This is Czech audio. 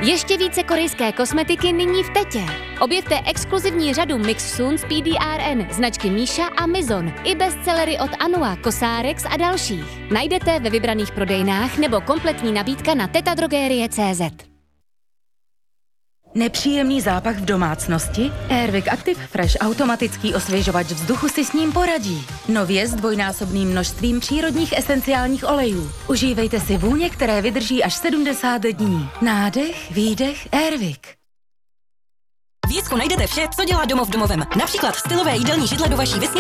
Ještě více korejské kosmetiky nyní v Tetě. Objevte exkluzivní řadu Mix Sun z PDRN, značky Míša a Mizon, i bestsellery od Anua, Cosrx a dalších. Najdete ve vybraných prodejnách nebo kompletní nabídka na tetadrogerie.cz. Nepříjemný zápach v domácnosti? Airwick Active Fresh automatický osvěžovač vzduchu si s ním poradí. Nově s dvojnásobným množstvím přírodních esenciálních olejů. Užívejte si vůně, které vydrží až 70 dní. Nádech, výdech, Airwick. V Jisku najdete vše, co dělá domov domovem. Například stylové jídelní židle do vaší